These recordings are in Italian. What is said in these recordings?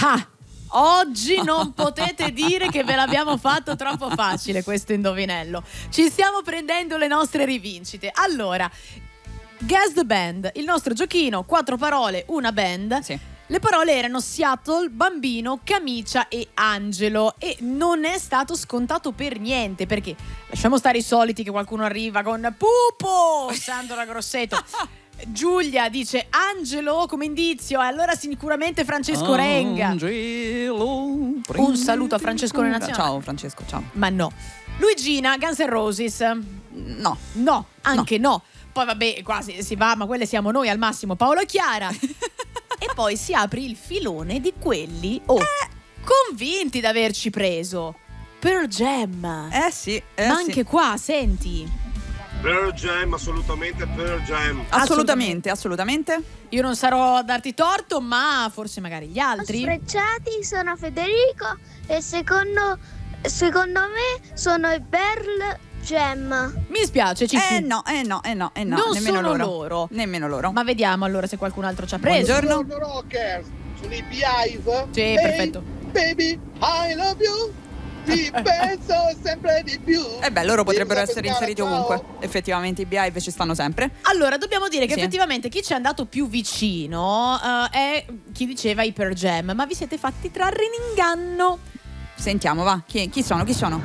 Oggi non potete dire che ve l'abbiamo fatto troppo facile questo indovinello. Ci stiamo prendendo le nostre rivincite. Allora, Guess the Band, il nostro giochino, 4 parole, una band. Sì. Le parole erano Seattle, Bambino, Camicia e Angelo, e non è stato scontato per niente, perché lasciamo stare i soliti che qualcuno arriva con Pupo, Sandra Grosseto. Giulia dice Angelo come indizio, e allora sicuramente Francesco Renga. Un saluto a Francesco Renazione. Ciao Francesco, ciao. Ma no. Luigina, Guns N' Roses. No, anche no. Poi vabbè, quasi si va, ma quelle siamo noi al massimo, Paolo e Chiara. E poi si apre il filone di quelli convinti di averci preso Pearl Jam. Sì. Ma anche qua, senti, Pearl Jam, assolutamente Pearl Jam. Assolutamente. io non sarò a darti torto, ma forse magari gli altri. Sfrecciati, sono Federico e secondo me sono i Pearl Jam. Mi spiace, Cici. No. Non Nemmeno sono loro. Nemmeno loro. Ma vediamo allora se qualcun altro ci ha preso. Buongiorno. Rockers, sono i Beehive. Sì, Hey, perfetto. Baby, I love you. Ti penso sempre di più. Loro potrebbero essere Ciao. inseriti ovunque. Effettivamente i Beehive ci stanno sempre. Allora, dobbiamo dire che Sì. effettivamente chi ci è andato più vicino è chi diceva i Pearl Jam, ma vi siete fatti trarre in inganno. Sentiamo, va. Chi sono?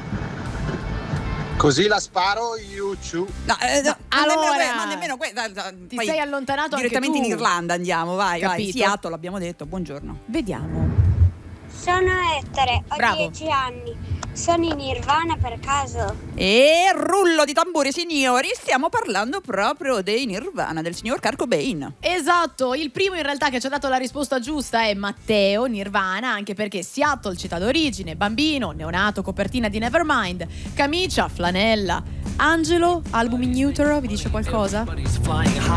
Così la sparo io ciu. Allora, ma nemmeno ti poi sei allontanato direttamente anche in tu. Irlanda andiamo, vai. Capito? Seattle l'abbiamo detto, buongiorno. Vediamo. Sono Ettore, ho Bravo. 10 anni. Sono in Nirvana per caso? E rullo di tamburi, signori, stiamo parlando proprio dei Nirvana, del signor Kurt Cobain. Esatto, il primo in realtà che ci ha dato la risposta giusta è Matteo, Nirvana, anche perché Seattle, città d'origine, Bambino, neonato, copertina di Nevermind, Camicia, flanella, Angelo, album in utero, vi dice qualcosa?